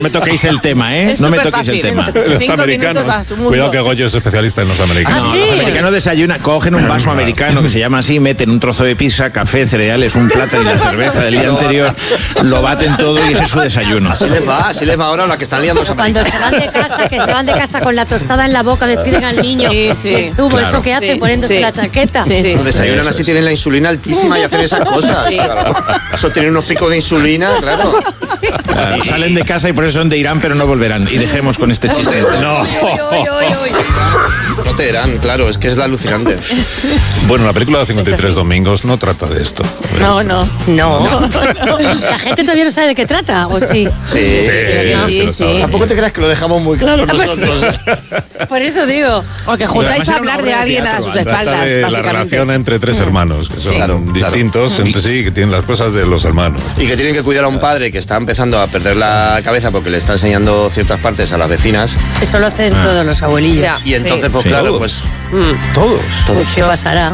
me toquéis el tema, ¿eh? No me toquéis el tema. Los americanos. Cuidado que Goyo es especialista en los americanos. No, los americanos desayunan, cogen un vaso americano que se llama así, meten un trozo de pizza, café, cereales, un plátano y la cerveza del día anterior, lo baten todo y ese es su desayuno. Así les va ahora la que están liando los Cuando americanos. se van de casa, que se van de casa con la tostada en la boca, despiden al niño. Sí. Tuvo eso que hacen poniéndose la chaqueta. Cuando desayunan así tienen la insulina altísima y hacen esas cosas. Claro. Eso tienen unos picos de insulina, claro. Claro, salen de casa y por eso son de Irán, pero no volverán. Y dejemos con este chiste. No. No te dirán, claro, es que es la alucinante. Bueno, la película de 53 domingos no trata de esto. No. La gente todavía no sabe de qué trata, ¿o sí? Sí, lo sabe. Tampoco te creas que lo dejamos muy claro nosotros. Por eso digo. O que juntáis a hablar de alguien a sus Trata espaldas, de la básicamente. relación entre tres hermanos, que son Claro, distintos entre sí, que tienen las cosas de los hermanos. Y que tienen que cuidar a un padre que está empezando a perder la cabeza porque le está enseñando ciertas partes a las vecinas. Eso lo hacen todos los abuelillos. Ya. Y entonces, pues Sí. claro, Todos. pues Todos. ¿Qué pasará?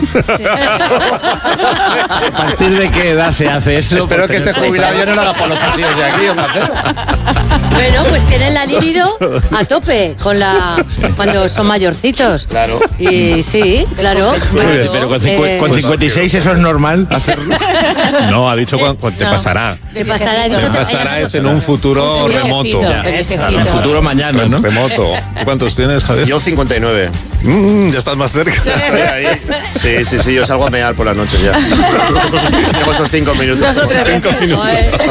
¿A partir de qué edad se hace eso? espero que este jubilado ya no lo haga por los pasillos de aquí, Onda Cero. Bueno, pues tienen la libido a tope cuando son mayorcitos. Claro. Y sí, claro. Sí, pero con 56 eso es normal hacerlo. No, ha dicho cuando te pasará. ¿Qué pasará? Te pasará es en un futuro remoto. En el futuro mañana, ¿no? Remoto. ¿Tú cuántos tienes, Javier? Yo 59. Ya estás más cerca. Sí, yo salgo a mear por las noches ya. Tengo esos 5 minutos. 5 minutos.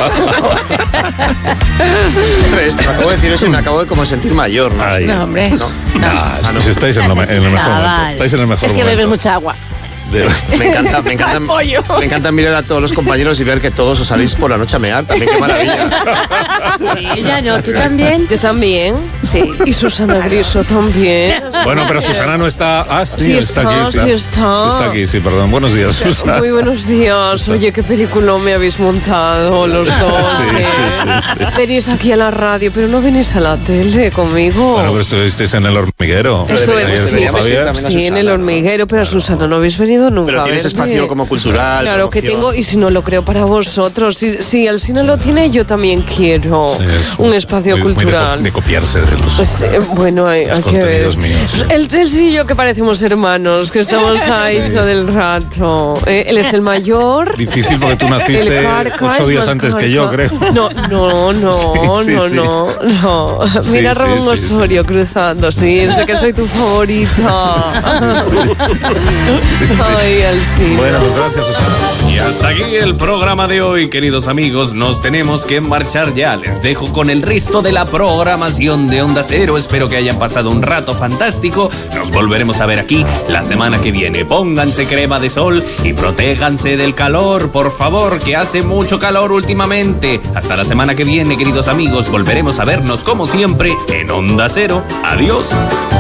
Te acabo de decir eso y me acabo de como sentir mayor, ¿no? Ay. No, hombre. No. Si estáis en el mejor momento. Chaval. Estáis en el mejor Es que momento. bebes mucha agua. Me encanta mirar a todos los compañeros y ver que todos os salís por la noche a mear. También qué maravilla. Ella no, tú también. Yo también. Sí. Y Susana Griso también. Bueno, pero Susana no está. Ah, sí, Sí está está, aquí. sí claro. está. Sí está aquí, sí, perdón. Buenos días, Susana. Muy buenos días. Oye, qué película me habéis montado los dos. Venís aquí a la radio, pero no venís a la tele conmigo. Bueno, pero estuvisteis en El Hormiguero. Eso Ayer es, estuvo sí, Javier. también a Sí, en Susana, el ¿no? hormiguero, pero a Susana no habéis venido nunca. Pero tienes a verme. espacio como cultural. Claro que promoción. tengo, y si no lo creo para vosotros. Si el cine lo tiene, yo también quiero Sí, es un espacio muy cultural. de copiarse de los. Pues, bueno, hay Los que ver. contenidos míos. Él sí y yo que parecemos hermanos, que estamos ahí todo el rato. Él es el mayor. Difícil porque tú naciste El Carca 8 es días más antes que yo, creo. No. Sí. Sí, Mira a Ramón sí. Osorio cruzando, sí, sé que soy tu favorita. Ay, Alcina. Bueno, pues gracias, Susana. Y hasta aquí el programa de hoy, queridos amigos. Nos tenemos que marchar ya. Les dejo con el resto de la programación de Onda Cero. Espero que hayan pasado un rato fantástico. Nos volveremos a ver aquí la semana que viene. Pónganse crema de sol y protéjanse del calor, por favor, que hace mucho calor últimamente. Hasta la semana que viene, queridos amigos. Volveremos a vernos como siempre en Onda Cero. Adiós.